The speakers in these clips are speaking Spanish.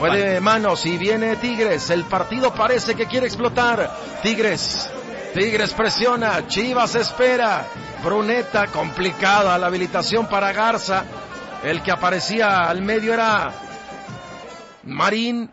Puede manos y viene Tigres. El partido parece que quiere explotar. Tigres presiona. Chivas espera. Bruneta, complicada la habilitación para Garza. El que aparecía al medio era Marín.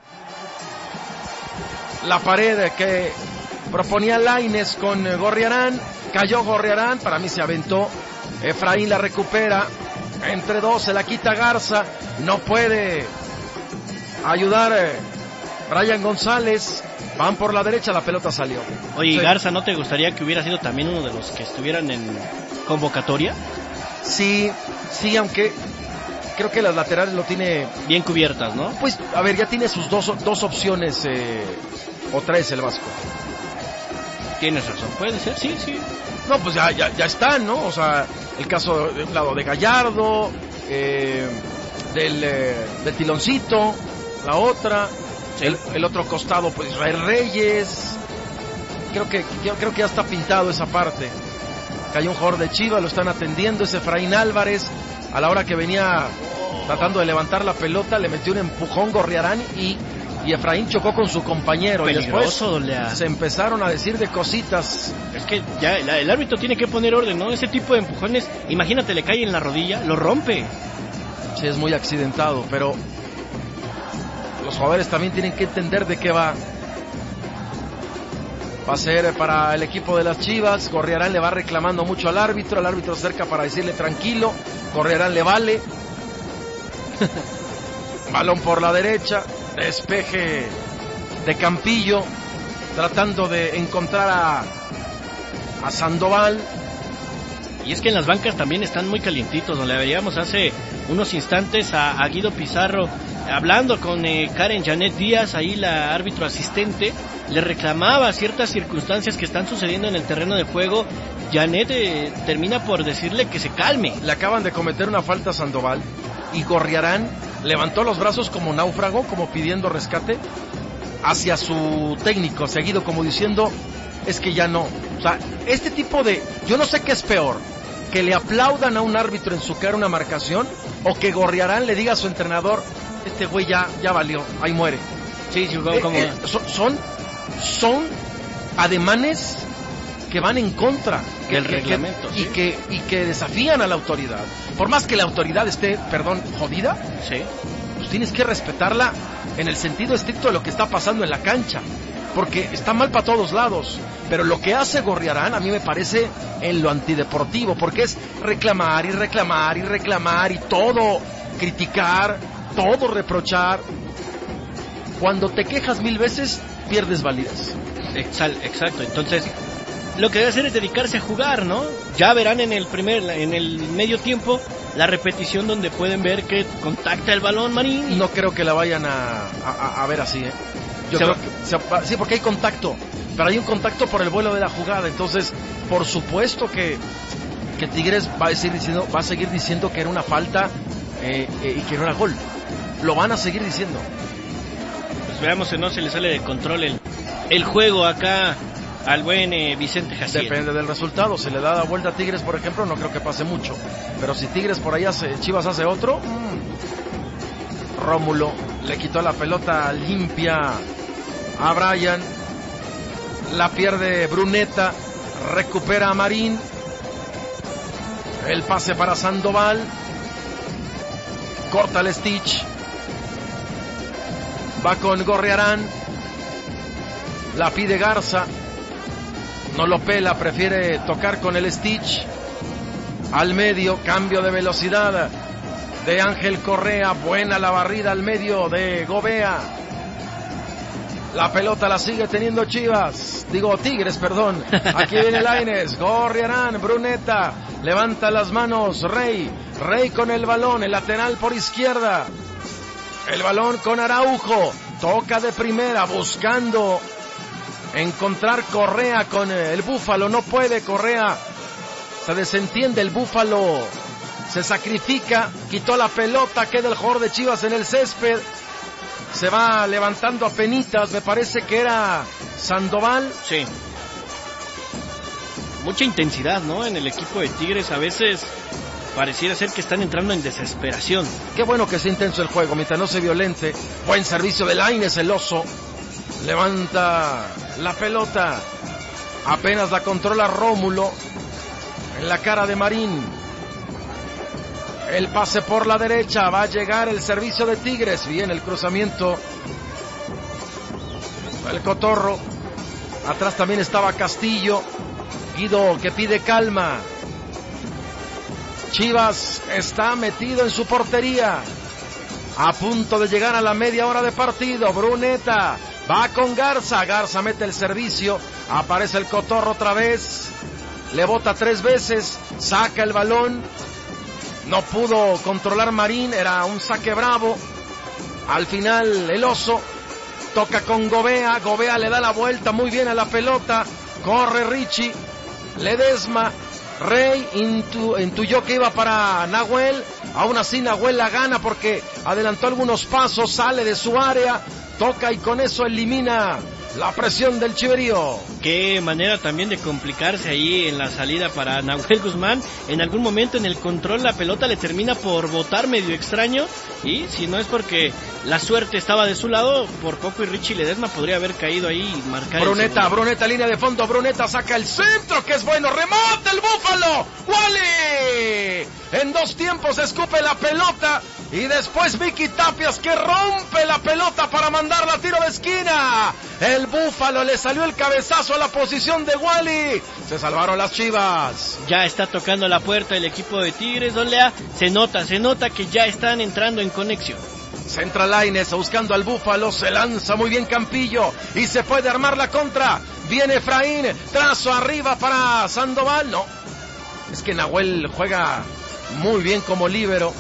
La pared que proponía Lainez con Gorriarán. Cayó Gorriarán, para mí se aventó. Efraín la recupera. Entre dos se la quita Garza. No puede ayudar Brian González. Van por la derecha, la pelota salió. Oye, sí. Garza, ¿no te gustaría que hubiera sido también uno de los que estuvieran en convocatoria? Sí, aunque creo que las laterales lo tiene bien cubiertas, ¿no? Pues, a ver, ya tiene sus dos opciones, o tres el Vasco. Tienes razón, puede ser, sí. No, pues ya están, ¿no? O sea, el caso de un lado de Gallardo, del Tiloncito, la otra, sí. el otro costado, pues Israel Reyes. Creo que ya está pintado esa parte. Cayó un jugador de Chivas, lo están atendiendo, es Efraín Álvarez. A la hora que venía tratando de levantar la pelota, le metió un empujón Gorriarán y Efraín chocó con su compañero. Peligroso, y después se empezaron a decir de cositas. Es que ya el árbitro tiene que poner orden, ¿no? Ese tipo de empujones, imagínate, le cae en la rodilla, lo rompe. Sí, es muy accidentado, pero los jugadores también tienen que entender de qué va. Va a ser para el equipo de las Chivas. Gorriarán le va reclamando mucho al árbitro. El árbitro cerca para decirle tranquilo. Gorriarán le vale. Balón por la derecha. Despeje de Campillo. Tratando de encontrar a Sandoval. Y es que en las bancas también están muy calientitos. ¿No? Le veíamos hace unos instantes a Guido Pizarro hablando con Karen Janet Díaz, ahí la árbitro asistente. Le reclamaba ciertas circunstancias que están sucediendo en el terreno de juego. Janet termina por decirle que se calme. Le acaban de cometer una falta a Sandoval y Gorriarán levantó los brazos como náufrago, como pidiendo rescate hacia su técnico, seguido como diciendo, es que ya no. O sea, este tipo de... Yo no sé qué es peor, que le aplaudan a un árbitro en su cara una marcación, o que Gorriarán le diga a su entrenador, este güey ya valió, ahí muere. Sí, como... Son ademanes que van en contra del reglamento, y que desafían a la autoridad. Por más que la autoridad esté, jodida, sí, pues tienes que respetarla en el sentido estricto de lo que está pasando en la cancha, porque está mal para todos lados. Pero lo que hace Gorriarán a mí me parece en lo antideportivo, porque es reclamar y todo criticar, todo reprochar. Cuando te quejas 1000 veces pierdes validez. Exacto, entonces lo que debe hacer es dedicarse a jugar, ¿no? Ya verán en el medio tiempo la repetición donde pueden ver que contacta el balón Marín. No creo que la vayan a ver así, ¿eh? Yo creo que sí, porque hay contacto, pero hay un contacto por el vuelo de la jugada. Entonces, por supuesto que Tigres va a seguir diciendo que era una falta y que no era gol. Lo van a seguir diciendo. Veamos si no se le sale de control el juego acá al buen Vicente Jaciel. Depende del resultado. Si le da la vuelta a Tigres, por ejemplo, no creo que pase mucho. Pero si Tigres por ahí Chivas hace otro, Rómulo le quitó la pelota limpia a Brian. La pierde Bruneta. Recupera a Marín. El pase para Sandoval. Corta el Stitch. Va con Gorriarán. La pide Garza. No lo pela, prefiere tocar con el Stitch. Al medio, cambio de velocidad de Ángel Correa. Buena la barrida al medio de Gobea. La pelota la sigue teniendo Tigres, perdón. Aquí viene Lainez. Gorriarán, Bruneta. Levanta las manos Rey con el balón. El lateral por izquierda. El balón con Araujo, toca de primera, buscando encontrar Correa con el Búfalo, no puede Correa, se desentiende el Búfalo, se sacrifica, quitó la pelota, queda el jugador de Chivas en el césped, se va levantando a penitas, me parece que era Sandoval. Sí. Mucha intensidad, ¿no? En el equipo de Tigres, a veces pareciera ser que están entrando en desesperación. Qué bueno que sea intenso el juego, mientras no se violente. Buen servicio de Lainez, el oso. Levanta la pelota. Apenas la controla Rómulo. En la cara de Marín. El pase por la derecha. Va a llegar el servicio de Tigres. Bien, el cruzamiento. El Cotorro. Atrás también estaba Castillo. Guido que pide calma. Chivas está metido en su portería. A punto de llegar a la media hora de partido. Bruneta va con Garza. Garza mete el servicio. Aparece el Cotorro otra vez. Le bota 3 veces. Saca el balón. No pudo controlar Marín. Era un saque bravo. Al final el oso toca con Gobea. Gobea le da la vuelta muy bien a la pelota. Corre Richie. Ledesma. Rey intuyó que iba para Nahuel. Aún así Nahuel la gana porque adelantó algunos pasos. Sale de su área. Toca y con eso elimina la presión del Chiverío. Qué manera también de complicarse ahí en la salida para Nahuel Guzmán. En algún momento en el control la pelota le termina por botar medio extraño. Y si no es porque la suerte estaba de su lado, por poco y Richie Ledesma podría haber caído ahí y marcar. Bruneta, línea de fondo. Bruneta saca el centro, que es bueno. Remate el Búfalo. ¡Wally! En 2 tiempos escupe la pelota. Y después Vicky Tapias que rompe la pelota para mandarla a tiro de esquina. El Búfalo le salió el cabezazo a la posición de Wally. Se salvaron las Chivas. Ya está tocando la puerta el equipo de Tigres, don Lea. Se nota que ya están entrando en conexión. Centra Lainez buscando al Búfalo. Se lanza muy bien Campillo. Y se puede armar la contra. Viene Efraín. Trazo arriba para Sandoval. No. Es que Nahuel juega muy bien como líbero.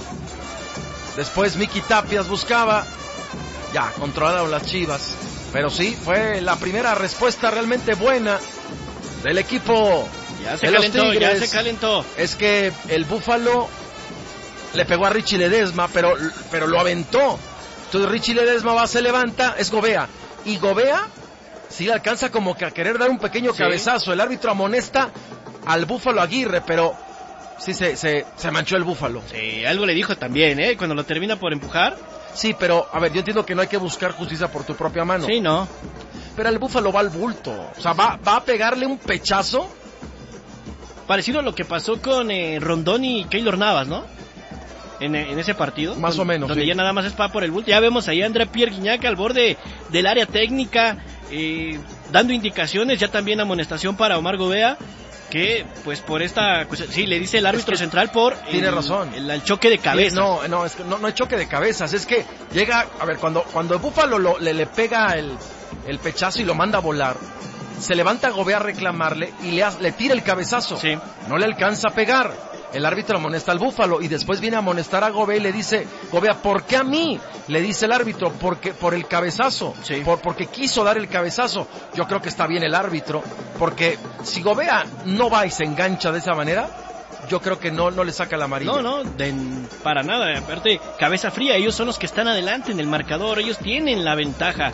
Después Miki Tapias buscaba. Ya, controlaron las Chivas. Pero sí, fue la primera respuesta realmente buena del equipo. Ya se calentó. Es que el Búfalo le pegó a Richie Ledesma, pero lo aventó. Entonces Richie Ledesma se levanta, es Gobea. Y Gobea sí le alcanza como que a querer dar un pequeño cabezazo. El árbitro amonesta al Búfalo Aguirre, pero sí se manchó el Búfalo. Sí, algo le dijo también, cuando lo termina por empujar. Sí, pero, a ver, yo entiendo que no hay que buscar justicia por tu propia mano. Sí, no. Pero el Búfalo va al bulto. O sea, va a pegarle un pechazo. Parecido a lo que pasó con Rondón y Keylor Navas, ¿no? En ese partido. Más o menos, donde sí. Ya nada más es para por el bulto. Ya vemos ahí a André Pierre Guignac al borde del área técnica, dando indicaciones, ya también amonestación para Omar Gobea. Que, pues por esta... Sí, le dice el árbitro central por... Tiene razón. El choque de cabezas. No, es que no hay choque de cabezas. Es que llega... A ver, cuando el Búfalo le pega el pechazo y lo manda a volar, se levanta Gobea a reclamarle y le tira el cabezazo. Sí. No le alcanza a pegar. El árbitro amonesta al Búfalo y después viene a amonestar a Gobea y le dice, Gobea, ¿por qué a mí? Le dice el árbitro, porque por el cabezazo, sí. Porque quiso dar el cabezazo. Yo creo que está bien el árbitro, porque si Gobea no va y se engancha de esa manera, yo creo que no le saca la amarilla. No, para nada. Aparte, cabeza fría, ellos son los que están adelante en el marcador, ellos tienen la ventaja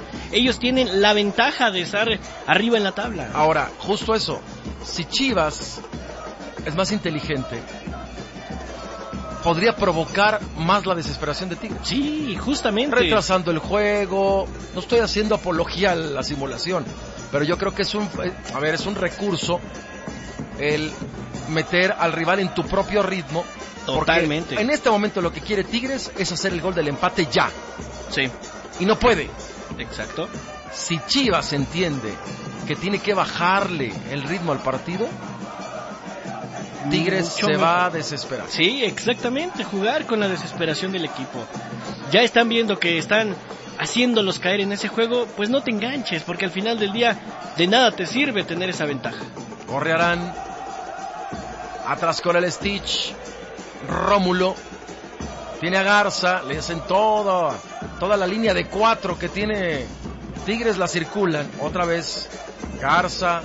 de estar arriba en la tabla. Ahora, justo eso, si Chivas es más inteligente, podría provocar más la desesperación de Tigres. Sí, justamente. Retrasando el juego. No estoy haciendo apología a la simulación, pero yo creo que es un recurso el meter al rival en tu propio ritmo. Totalmente. En este momento lo que quiere Tigres es hacer el gol del empate ya. Sí. Y no puede. Exacto. Si Chivas entiende que tiene que bajarle el ritmo al partido, Tigres se va a desesperar. Sí, exactamente, jugar con la desesperación del equipo. Ya están viendo que están haciéndolos caer en ese juego, pues no te enganches, porque al final del día de nada te sirve tener esa ventaja. Correarán atrás con el Stitch. Rómulo tiene a Garza, le hacen toda la línea de 4 que tiene Tigres, la circulan. Otra vez Garza,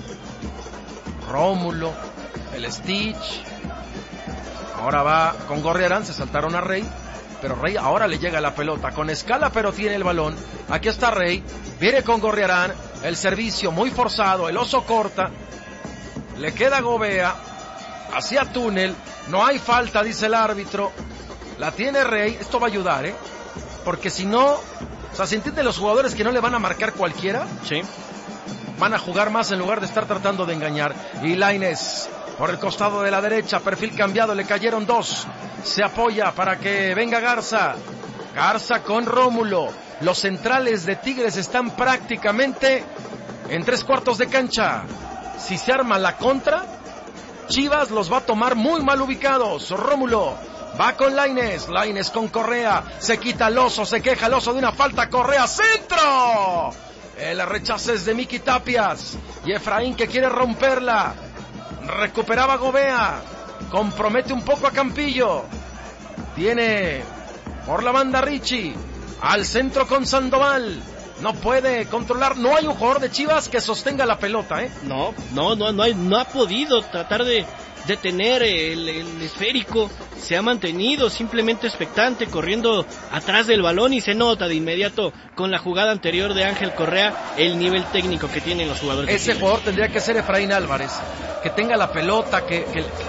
Rómulo, el Stitch. Ahora va con Gorriarán, se saltaron a Rey, pero Rey ahora le llega la pelota con Escala, pero tiene el balón. Aquí está Rey, viene con Gorriarán, el servicio muy forzado, el oso corta, le queda Gobea, hacia túnel, no hay falta, dice el árbitro, la tiene Rey, esto va a ayudar, porque si no, o sea, ¿se entienden los jugadores que no le van a marcar cualquiera? Sí. Van a jugar más en lugar de estar tratando de engañar. Y Lainez por el costado de la derecha, perfil cambiado, le cayeron 2, se apoya para que venga Garza con Rómulo. Los centrales de Tigres están prácticamente en 3/4 de cancha. Si se arma la contra, Chivas los va a tomar muy mal ubicados. Rómulo va con Lainez con Correa, se quita el Oso, se queja el Oso de una falta, Correa, ¡centro! El rechace es de Miki Tapias y Efraín que quiere romperla. Recuperaba Gobea, compromete un poco a Campillo. Tiene por la banda Richie, al centro con Sandoval. No puede controlar, no hay un jugador de Chivas que sostenga la pelota, No ha podido tratar de detener el esférico, se ha mantenido simplemente expectante, corriendo atrás del balón, y se nota de inmediato con la jugada anterior de Ángel Correa el nivel técnico que tienen los jugadores. Ese jugador tendría que ser Efraín Álvarez, que tenga la pelota, que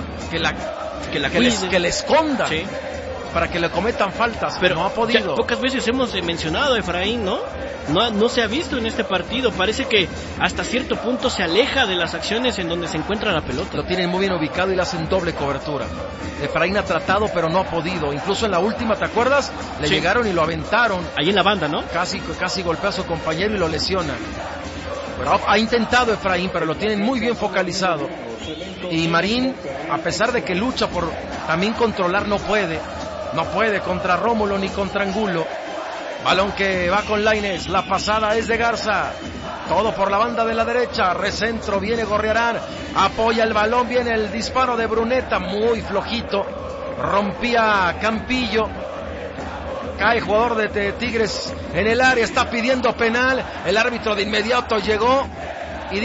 le esconda. Sí. Para que le cometan faltas, pero no ha podido. Pocas veces hemos mencionado a Efraín, ¿no? No se ha visto en este partido. Parece que hasta cierto punto se aleja de las acciones en donde se encuentra la pelota. Lo tienen muy bien ubicado y le hacen doble cobertura. Efraín ha tratado, pero no ha podido. Incluso en la última, ¿te acuerdas? Le llegaron y lo aventaron. Ahí en la banda, ¿no? Casi golpea a su compañero y lo lesiona. Pero ha intentado Efraín, pero lo tienen muy bien focalizado. Y Marín, a pesar de que lucha por también controlar, no puede contra Rómulo ni contra Angulo. Balón que va con Lainez, la pasada es de Garza, todo por la banda de la derecha, recentro, viene Gorriarán, apoya el balón, viene el disparo de Bruneta, muy flojito, rompía Campillo, cae jugador de Tigres en el área, está pidiendo penal, el árbitro de inmediato llegó y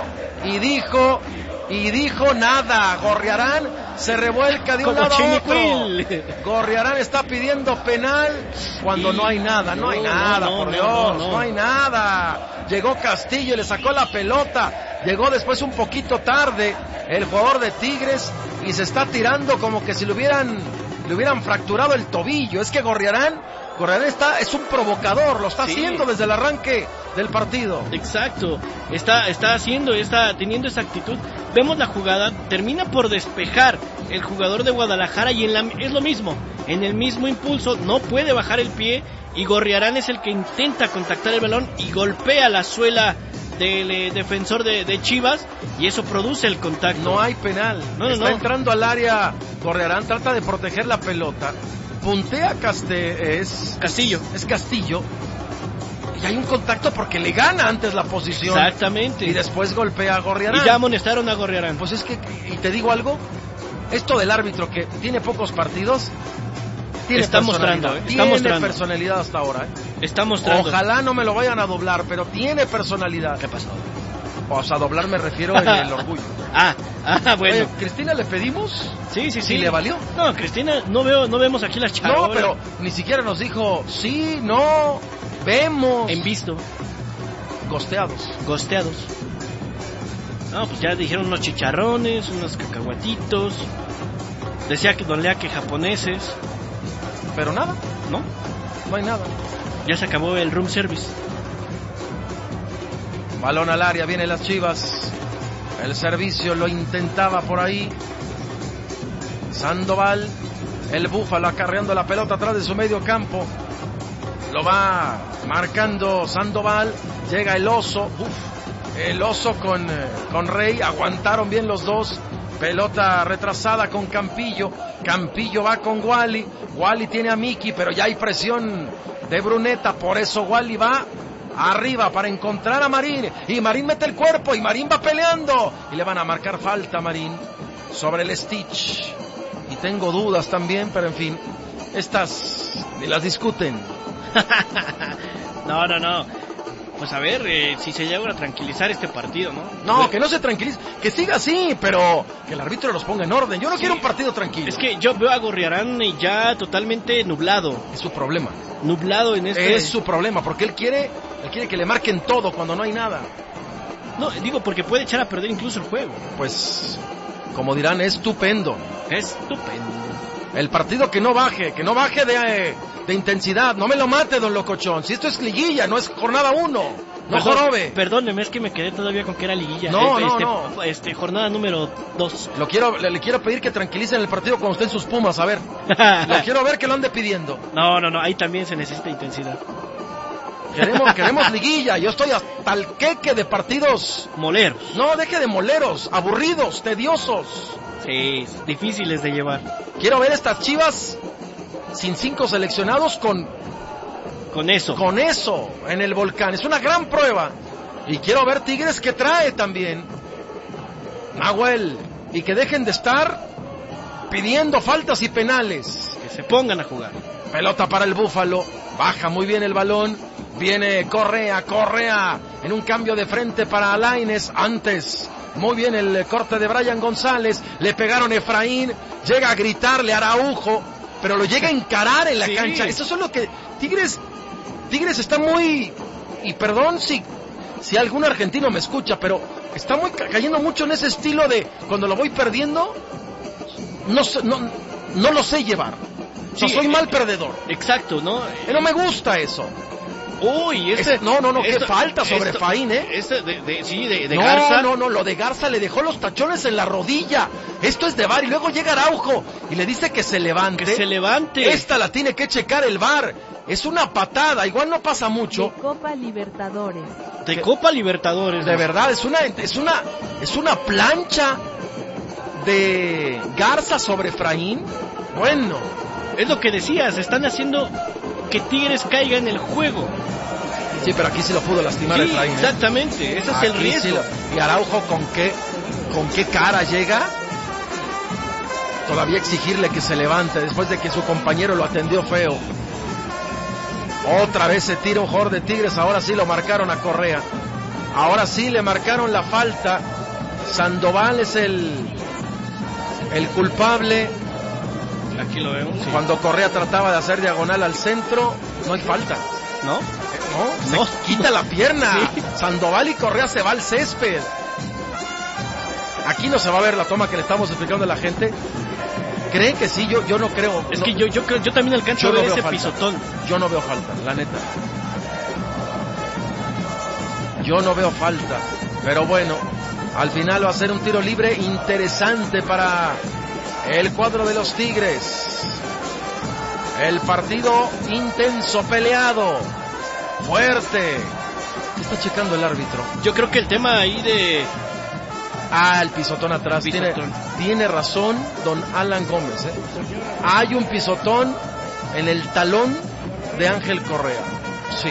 dijo nada. Gorriarán se revuelca de un lado a otro. Gorriarán está pidiendo penal cuando no hay nada, no hay nada. Llegó Castillo y le sacó la pelota. Llegó después un poquito tarde el jugador de Tigres y se está tirando como que si le hubieran fracturado el tobillo. Es que Gorriarán es un provocador, lo está haciendo desde el arranque del partido. Exacto, está teniendo esa actitud. Vemos la jugada, termina por despejar el jugador de Guadalajara y es lo mismo, en el mismo impulso no puede bajar el pie y Gorriarán es el que intenta contactar el balón y golpea la suela del defensor de Chivas y eso produce el contacto. No hay penal, está entrando al área Gorriarán, trata de proteger la pelota, puntea Castillo y hay un contacto porque le gana antes la posición. Exactamente. Y después golpea a Gorriarán. Y ya amonestaron a Gorriarán. Pues es que, y te digo algo, esto del árbitro que tiene pocos partidos, está mostrando, personalidad hasta ahora. Está mostrando. Ojalá no me lo vayan a doblar, pero tiene personalidad. ¿Qué pasó? O sea, doblar me refiero en el orgullo. Bueno. Oye, ¿Cristina le pedimos? Sí. ¿Y le valió? No, Cristina, no vemos aquí la charla. No, pero ni siquiera nos dijo, sí, no, vemos. En visto. Gosteados. No, pues ya dijeron unos chicharrones, unos cacahuatitos. Decía que Don Lea que japoneses. Pero nada. No hay nada. Ya se acabó el room service. Balón al área, vienen las Chivas. El servicio lo intentaba por ahí Sandoval, el Búfalo acarreando la pelota atrás de su medio campo. Lo va marcando Sandoval. Llega el Oso. El Oso con Rey. Aguantaron bien los dos. Pelota retrasada con Campillo. Campillo va con Wally. Wally tiene a Miki, pero ya hay presión de Bruneta. Por eso Wally va arriba para encontrar a Marín. Y Marín mete el cuerpo y Marín va peleando. Y le van a marcar falta a Marín sobre el Stitch. Y tengo dudas también, pero en fin, estas ni las discuten. No. Pues a ver si se llega a tranquilizar este partido, ¿no? No, que no se tranquilice, que siga así, pero que el árbitro los ponga en orden. Yo no quiero un partido tranquilo. Es que yo veo a Gorriarán ya totalmente nublado. Es su problema. Nublado en este. Es su problema, porque él quiere que le marquen todo cuando no hay nada. No, digo porque puede echar a perder incluso el juego. Pues como dirán, estupendo. Estupendo. El partido que no baje de intensidad. No me lo mate, don Locochón. Si esto es liguilla, no es jornada 1. No jorobe. Perdóneme, es que me quedé todavía con que era liguilla. No. Jornada número 2. Le quiero pedir que tranquilicen el partido cuando estén sus Pumas, a ver. Lo quiero ver que lo ande pidiendo. No, ahí también se necesita intensidad. Queremos liguilla. Yo estoy hasta el queque de partidos moleros. No, deje de moleros, aburridos, tediosos. Sí, difíciles de llevar. Quiero ver estas Chivas sin 5 seleccionados con eso en el volcán. Es una gran prueba. Y quiero ver Tigres que trae también Nahuel, y que dejen de estar pidiendo faltas y penales. Que se pongan a jugar. Pelota para el Búfalo. Baja muy bien el balón. Viene Correa en un cambio de frente para Lainez. Antes, muy bien el corte de Brian González. Le pegaron Efraín. Llega a gritarle a Araujo, pero lo llega a encarar en la cancha. Eso es lo que Tigres está muy... Y perdón si algún argentino me escucha, pero está muy cayendo mucho en ese estilo de cuando lo voy perdiendo, no lo sé llevar. Soy mal perdedor. Exacto, ¿no? No me gusta eso. Uy, qué falta sobre Efraín, de Garza. No, lo de Garza le dejó los tachones en la rodilla. Esto es de VAR, y luego llega Araujo y le dice que se levante. Esta la tiene que checar el VAR. Es una patada, igual no pasa mucho. De Copa Libertadores. De verdad, es una plancha de Garza sobre Efraín. Bueno, es lo que decías, están haciendo que Tigres caiga en el juego. Sí, pero aquí sí lo pudo lastimar Efraín. Exactamente, ese es el riesgo. Y Araujo con qué cara llega. Todavía exigirle que se levante después de que su compañero lo atendió feo. Otra vez se tira un jugador de Tigres. Ahora sí lo marcaron a Correa. Ahora sí le marcaron la falta. Sandoval es el culpable. Aquí lo vemos. Sí. Cuando Correa trataba de hacer diagonal al centro, no hay falta. ¿No? Se quita la pierna. Sí. Sandoval y Correa se va al césped. Aquí no se va a ver la toma que le estamos explicando a la gente. ¿Creen que sí? Yo no creo. Es que yo también alcanzo a ver ese pisotón. Yo no veo falta, la neta. Yo no veo falta. Pero bueno, al final va a ser un tiro libre interesante para el cuadro de los Tigres. El partido intenso, peleado, fuerte. ¿Qué está checando el árbitro? Yo creo que el tema ahí de... el pisotón atrás. Tiene razón don Alan Gómez. Hay un pisotón en el talón de Ángel Correa. Sí.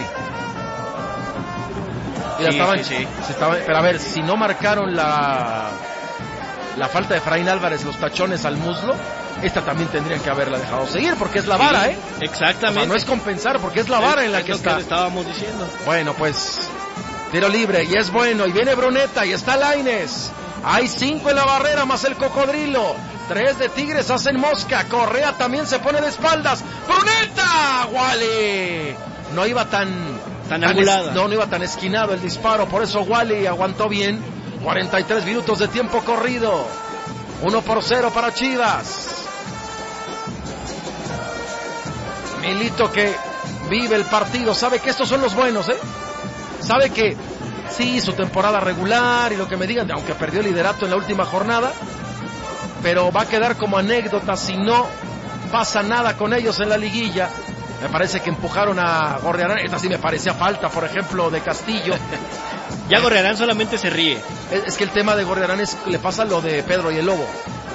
Sí. Pero a ver, si no marcaron la falta de Efraín Álvarez, los tachones al muslo, esta también tendrían que haberla dejado seguir, porque es la vara, Exactamente. O sea, no es compensar, porque es la vara en la que está. Es lo que estábamos diciendo. Bueno, pues tiro libre, y es bueno, y viene Bruneta, y está Lainez. Hay 5 en la barrera, más el Cocodrilo. 3 de Tigres hacen mosca. Correa también se pone de espaldas. ¡Bruneta! ¡Wally! No iba tan angulada. No iba tan esquinado el disparo. Por eso Wally aguantó bien. 43 minutos de tiempo corrido. 1-0 para Chivas. Milito, que vive el partido, sabe que estos son los buenos, sabe que sí, su temporada regular y lo que me digan, aunque perdió el liderato en la última jornada, pero va a quedar como anécdota si no pasa nada con ellos en la liguilla. Me parece que empujaron a Gorriarán. Esta sí me parecía falta, por ejemplo, de Castillo. Ya Gorriarán solamente se ríe. Es que el tema de Gorriarán le pasa lo de Pedro y el Lobo.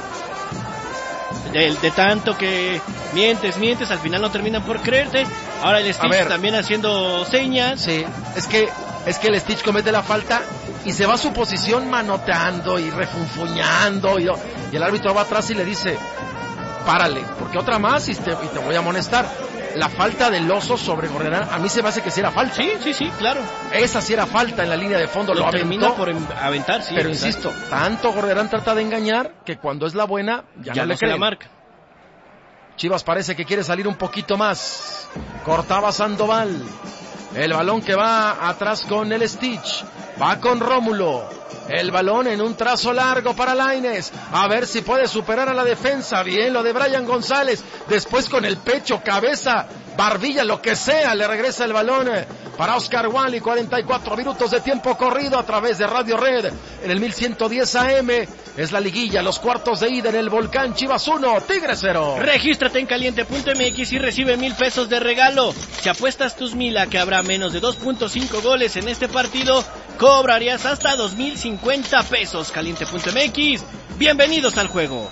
De tanto que mientes, al final no terminan por creerte. Ahora el Stitch también haciendo señas. Sí, es que el Stitch comete la falta y se va a su posición manoteando y refunfuñando, y el árbitro va atrás y le dice: párale, porque otra más y te voy a amonestar. La falta del Oso sobre Gorriarán, a mí se me hace que sí era falta. Sí, claro. Esa sí era falta en la línea de fondo. Lo termina por aventar, sí. Pero insisto, tanto Gorriarán trata de engañar que cuando es la buena ya no le creen. La marca. Chivas parece que quiere salir un poquito más. Cortaba Sandoval. El balón que va atrás con el Stitch. Va con Rómulo. El balón en un trazo largo para Lainez. A ver si puede superar a la defensa. Bien lo de Brian González. Después con el pecho, cabeza, barbilla, lo que sea. Le regresa el balón para Oscar Wally. 44 minutos de tiempo corrido a través de Radio Red. En el 1110 AM. Es la liguilla, los cuartos de ida en el Volcán. Chivas 1, Tigres 0. Regístrate en caliente.mx y recibe 1,000 pesos de regalo. Si apuestas tus 1,000 a que habrá menos de 2.5 goles en este partido, cobrarías hasta 2,050 pesos. Caliente.mx, bienvenidos al juego.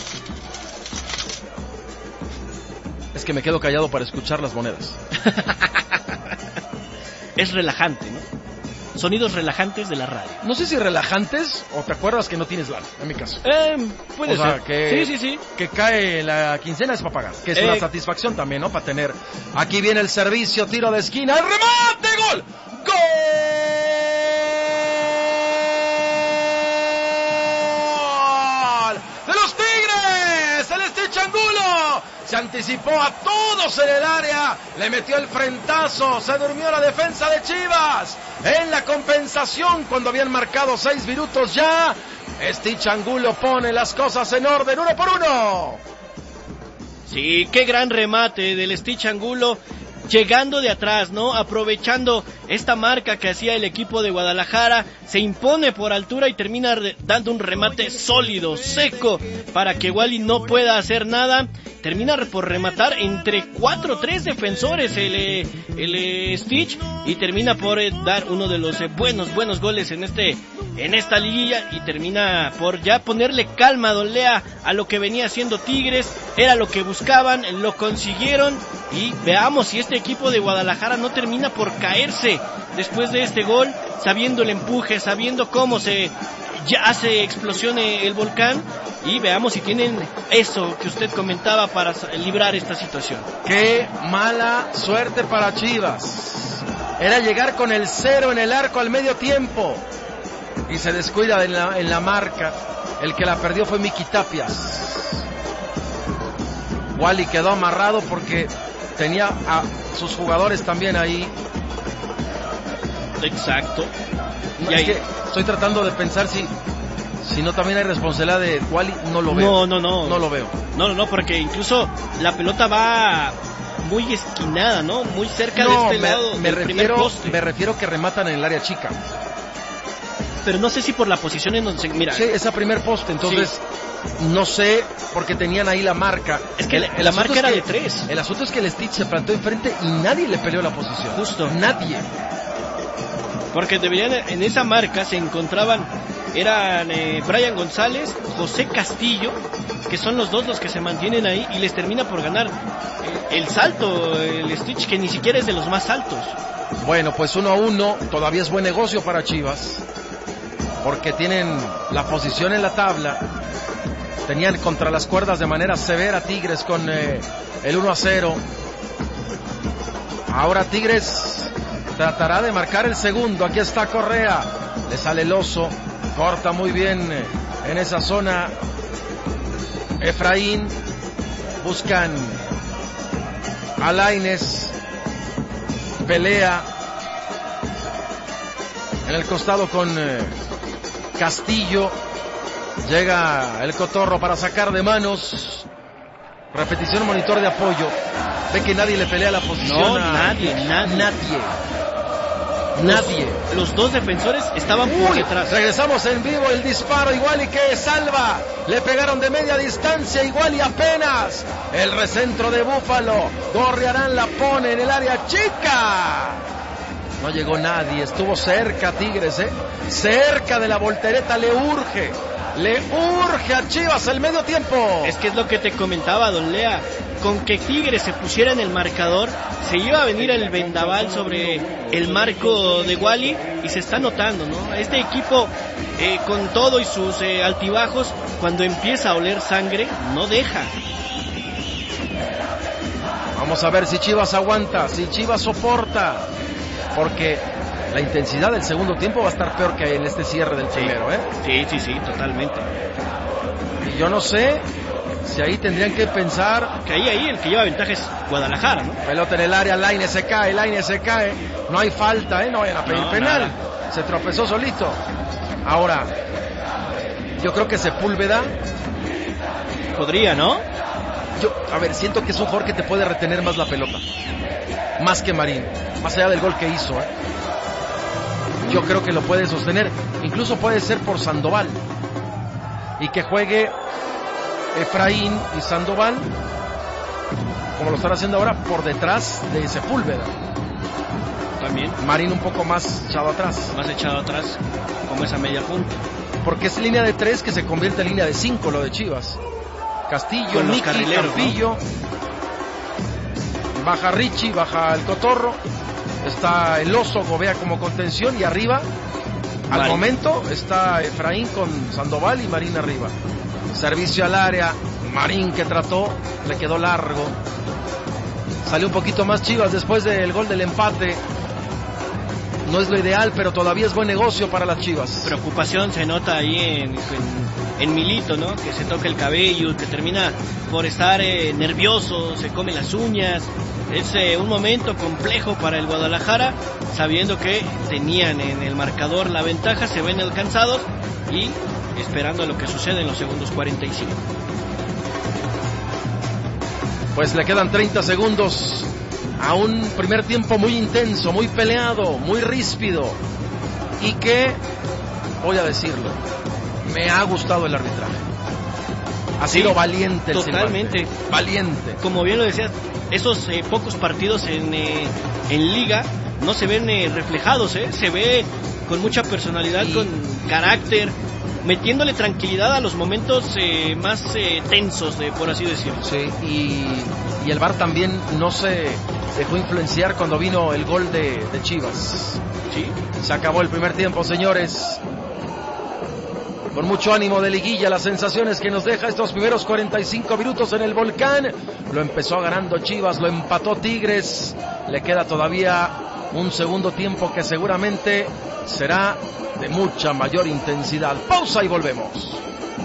Es que me quedo callado para escuchar las monedas. Es relajante, ¿no? Sonidos relajantes de la radio. No sé si relajantes o te acuerdas que no tienes lana, en mi caso. Puede ser. Que, sí. Que cae la quincena es para pagar. Que es una satisfacción también, ¿no? Para tener. Aquí viene el servicio, tiro de esquina, el remate, gol. ¡Gol! ¡De los Tigres! ¡El Stitch Angulo! Se anticipó a todos en el área, le metió el frentazo, se durmió la defensa de Chivas. En la compensación, cuando habían marcado 6 minutos ya, Stitch Angulo pone las cosas en orden, 1-1. Sí, qué gran remate del Stitch Angulo, llegando de atrás, ¿no? Aprovechando esta marca que hacía el equipo de Guadalajara, se impone por altura y termina dando un remate sólido, seco, para que Wally no pueda hacer nada. Termina por rematar entre 4 o 3 defensores el Stitch, y termina por dar uno de los buenos goles en esta liguilla, y termina por ya ponerle calma, Don Lea, a lo que venía haciendo Tigres. Era lo que buscaban, lo consiguieron, y veamos si este equipo de Guadalajara no termina por caerse después de este gol, sabiendo el empuje, sabiendo cómo ya hace explosión el volcán, y veamos si tienen eso que usted comentaba para librar esta situación. Qué mala suerte para Chivas. Era llegar con el 0 en el arco al medio tiempo y se descuida en la marca. El que la perdió fue Miki Tapias. Wally quedó amarrado porque tenía a sus jugadores también ahí. Exacto. Y es que estoy tratando de pensar si no también hay responsabilidad de Wally. No lo veo. No lo veo. No, porque incluso la pelota va muy esquinada, ¿no? Muy cerca de este lado del primer poste. Me refiero que rematan en el área chica. Pero no sé si por la posición en donde se mira. Sí, esa primer poste, entonces sí. No sé, porque tenían ahí la marca. Es que la marca era de 3. El asunto es que el Stitch se plantó enfrente y nadie le peleó la posición. Justo. Nadie. Porque en esa marca se encontraban, eran Brian González, José Castillo, que son los dos los que se mantienen ahí, y les termina por ganar el salto, el Stitch, que ni siquiera es de los más altos. Bueno, pues 1-1, todavía es buen negocio para Chivas, porque tienen la posición en la tabla. Tenían contra las cuerdas de manera severa Tigres con el 1-0. Ahora Tigres tratará de marcar el segundo. Aquí está Correa, le sale el oso, corta muy bien en esa zona Efraín. Buscan a Lainez, pelea en el costado con Castillo. Llega el Cotorro para sacar de manos. Repetición, monitor de apoyo. Ve que nadie le pelea la posición. No, nadie. Los dos defensores estaban por detrás. Regresamos en vivo, el disparo igual y que salva. Le pegaron de media distancia igual y apenas. El recentro de Búfalo. Gorriarán la pone en el área chica. No llegó nadie, estuvo cerca Tigres, cerca de la voltereta. Le urge a Chivas el medio tiempo. Es que es lo que te comentaba, Don Lea. Con que Tigres se pusiera en el marcador, se iba a venir el vendaval sobre el marco de Wally, y se está notando, ¿no? Este equipo, con todo y sus altibajos, cuando empieza a oler sangre, no deja. Vamos a ver si Chivas aguanta, si Chivas soporta, porque la intensidad del segundo tiempo va a estar peor que en este cierre del primero, Sí, totalmente. Y yo no sé si ahí tendrían que pensar que ahí el que lleva ventaja es Guadalajara, ¿no? Pelota en el área, Lainez se cae, no hay falta, no vayan a pedir penal. Nada. Se tropezó solito. Ahora, yo creo que Sepúlveda podría, ¿no? Siento que es un jugador que te puede retener más la pelota, más que Marín, más allá del gol que hizo, Yo creo que lo puede sostener, incluso puede ser por Sandoval, y que juegue Efraín y Sandoval, como lo están haciendo ahora, por detrás de Sepúlveda. También. Marín un poco más echado atrás. Más echado atrás, como esa media punta. Porque es línea de 3 que se convierte en línea de 5 lo de Chivas. Castillo, Miki, Campillo, ¿no? Baja Richie, baja el Cotorro, está el Oso, Gobea como contención, y arriba, al momento, está Efraín con Sandoval y Marín arriba. Servicio al área, Marín que trató, le quedó largo. Salió un poquito más Chivas después del gol del empate. No es lo ideal, pero todavía es buen negocio para las Chivas. Preocupación se nota ahí en Milito, ¿no? Que se toca el cabello, que termina por estar nervioso, se come las uñas. Es un momento complejo para el Guadalajara, sabiendo que tenían en el marcador la ventaja, se ven alcanzados y esperando a lo que sucede en los segundos 45. Pues le quedan 30 segundos a un primer tiempo muy intenso, muy peleado, muy ríspido, y que, voy a decirlo, me ha gustado el arbitraje. Ha sido valiente el totalmente silbante. Valiente. Como bien lo decías, esos pocos partidos en Liga no se ven reflejados, se ve con mucha personalidad, con carácter, metiéndole tranquilidad a los momentos más tensos, por así decirlo. Sí, y el VAR también no se dejó influenciar cuando vino el gol de Chivas. Sí. Se acabó el primer tiempo, señores. Con mucho ánimo de liguilla, las sensaciones que nos deja estos primeros 45 minutos en el Volcán. Lo empezó ganando Chivas, lo empató Tigres. Le queda todavía un segundo tiempo que seguramente será de mucha mayor intensidad. Pausa y volvemos.